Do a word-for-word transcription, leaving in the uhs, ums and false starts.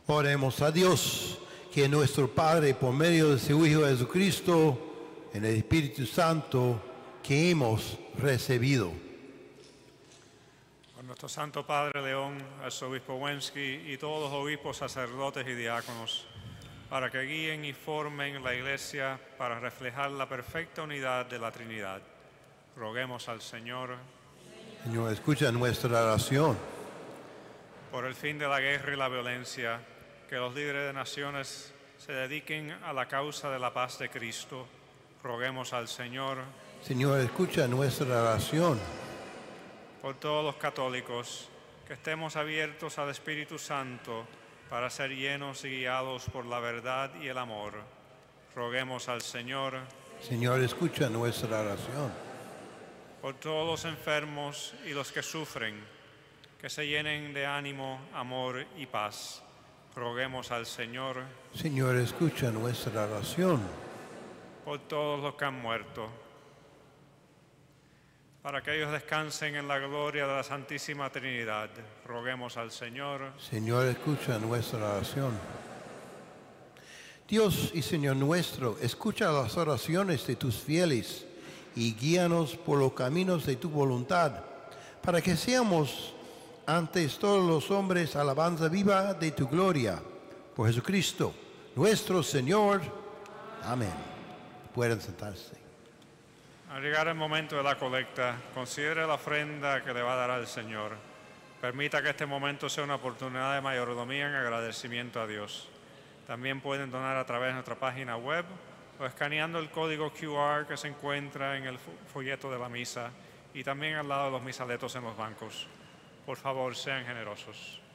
Oremos a Dios, que nuestro Padre, por medio de su Hijo Jesucristo, en el Espíritu Santo, que hemos recibido. Por nuestro Santo Padre León, arzobispo Wensky y todos los obispos, sacerdotes y diáconos, para que guíen y formen la Iglesia para reflejar la perfecta unidad de la Trinidad. Roguemos al Señor. Señor, escucha nuestra oración. Por el fin de la guerra y la violencia, que los líderes de naciones se dediquen a la causa de la paz de Cristo. Roguemos al Señor. Señor, escucha nuestra oración. Por todos los católicos, que estemos abiertos al Espíritu Santo para ser llenos y guiados por la verdad y el amor. Roguemos al Señor. Señor, escucha nuestra oración. Por todos los enfermos y los que sufren, que se llenen de ánimo, amor y paz. Roguemos al Señor. Señor, escucha nuestra oración. Por todos los que han muerto, para que ellos descansen en la gloria de la Santísima Trinidad. Roguemos al Señor. Señor, escucha nuestra oración. Dios y Señor nuestro, escucha las oraciones de tus fieles y guíanos por los caminos de tu voluntad, para que seamos ante todos los hombres alabanza viva de tu gloria. Por Jesucristo, nuestro Señor. Amén. Pueden sentarse. Al llegar el momento de la colecta, considere la ofrenda que le va a dar al Señor. Permita que este momento sea una oportunidad de mayordomía en agradecimiento a Dios. También pueden donar a través de nuestra página web o escaneando el código Q R que se encuentra en el folleto de la misa y también al lado de los misaletos en los bancos. Por favor, sean generosos.